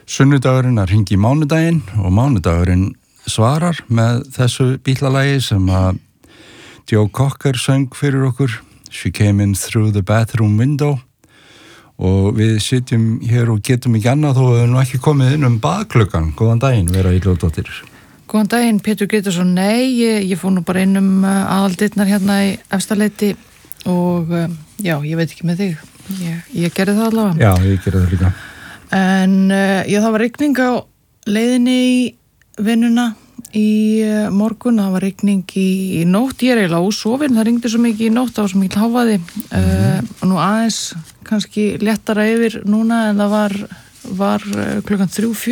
sunnudagurinn að hringi mánudaginn og mánudagurinn svarar með þessu bítlalagi sem að Joe Cocker söng fyrir okkur, She Came In Through the Bathroom Window, og við sitjum hér og getum ekki annað þó að við nú ekki komið inn baðklukkan. Góðan daginn, Vera Illugadóttir. Góðan daginn, Pétur Grétarsson. Nei, ég fór nú bara inn aðaldyrnar hérna í Efstaleiti og já, ég veit ekki með þig. Ég gerði það allavega. Já, ég gerði það líka. En já, það var rigning á leiðinni í vinnuna í morgun. Það var rigning í nótt. Ég eiginlega ósofin, það rigndi svo mikið í nótt, það var svo mikið hávaði. Og nú aðeins kannski léttara yfir núna en það var klukkan 3-4.